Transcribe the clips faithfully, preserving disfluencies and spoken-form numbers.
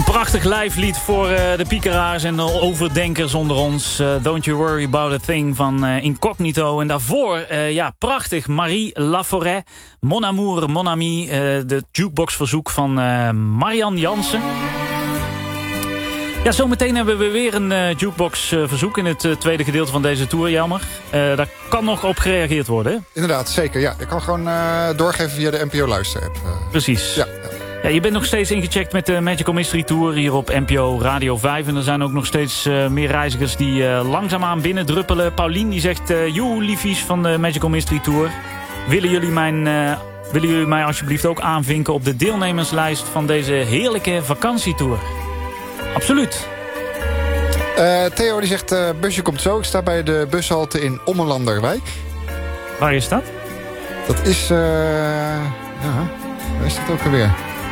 Een prachtig live lied voor uh, de piekeraars en de overdenkers onder ons. Uh, Don't You Worry About a Thing van uh, Incognito. En daarvoor, uh, ja, prachtig, Marie Laforêt. Mon Amour, Mon Ami. Uh, de jukeboxverzoek van uh, Marianne Jansen. Ja, zometeen hebben we weer een uh, jukeboxverzoek in het uh, tweede gedeelte van deze tour, Jelmer. Uh, daar kan nog op gereageerd worden, hè? Inderdaad, zeker. Ja, ik kan gewoon uh, doorgeven via de N P O Luister-app. Uh, Precies. Ja. Ja, je bent nog steeds ingecheckt met de Magical Mystery Tour hier op N P O Radio vijf. En er zijn ook nog steeds uh, meer reizigers die uh, langzaamaan binnendruppelen. Paulien die zegt, uh, joe liefies van de Magical Mystery Tour. Willen jullie, mijn, uh, willen jullie mij alsjeblieft ook aanvinken op de deelnemerslijst van deze heerlijke vakantietour? Absoluut. Uh, Theo die zegt, uh, busje komt zo. Ik sta bij de bushalte in Ommelanderwijk. Waar is dat? Dat is... Uh, ja, waar is dat ook alweer?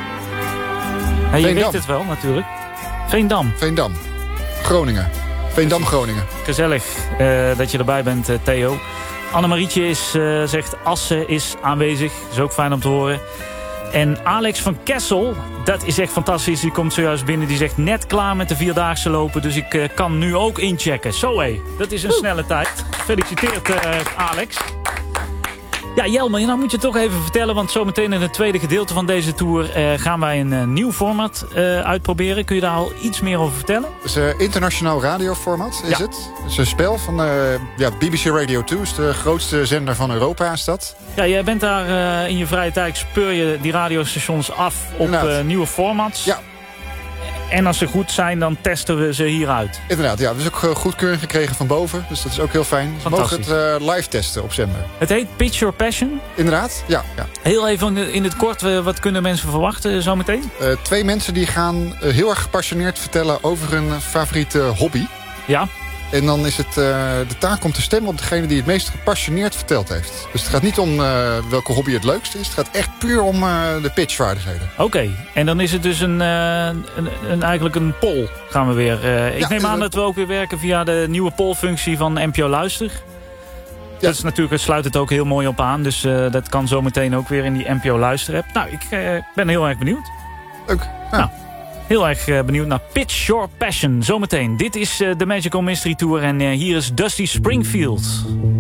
Ja, je Veendam. weet het wel, natuurlijk. Veendam. Veendam. Groningen. Veendam, Groningen. Gezellig uh, dat je erbij bent, uh, Theo. Annemarietje is, uh, zegt Assen is aanwezig. Is ook fijn om te horen. En Alex van Kessel, dat is echt fantastisch. Die komt zojuist binnen. Die zegt net klaar met de Vierdaagse lopen. Dus ik uh, kan nu ook inchecken. Zo hé, dat is een snelle tijd. Gefeliciteerd uh, Alex. Ja, Jelmer, nou moet je toch even vertellen. Want zometeen in het tweede gedeelte van deze tour uh, gaan wij een uh, nieuw format uh, uitproberen. Kun je daar al iets meer over vertellen? Dus uh, internationaal radioformat is Ja. het. Het is een spel van uh, ja, B B C Radio twee. Is de grootste zender van Europa is dat. Ja, jij bent daar uh, in je vrije tijd. Speur je die radiostations af op uh, nieuwe formats. Ja. En als ze goed zijn, dan testen we ze hieruit. Inderdaad, ja. Dus ook uh, goedkeuring gekregen van boven. Dus dat is ook heel fijn. We mogen het uh, live testen op zender. Het heet Pitch Your Passion. Inderdaad, ja. ja. Heel even in het kort, uh, wat kunnen mensen verwachten zometeen? Uh, twee mensen die gaan uh, heel erg gepassioneerd vertellen over hun uh, favoriete hobby. Ja. En dan is het uh, de taak om te stemmen op degene die het meest gepassioneerd verteld heeft. Dus het gaat niet om uh, welke hobby het leukste is. Het gaat echt puur om uh, de pitchvaardigheden. Oké, okay. En dan is het dus een, uh, een, een, eigenlijk een poll gaan we weer. Uh, ik ja, neem aan een... dat we ook weer werken via de nieuwe pollfunctie van N P O Luister. Ja. Dat is natuurlijk, het sluit het ook heel mooi op aan. Dus uh, dat kan zometeen ook weer in die N P O Luister app. Nou, ik uh, ben heel erg benieuwd. Leuk. Ja. Nou. Heel erg benieuwd naar Pitch Your Passion. Zometeen. Dit is de Magical Mystery Tour en hier is Dusty Springfield.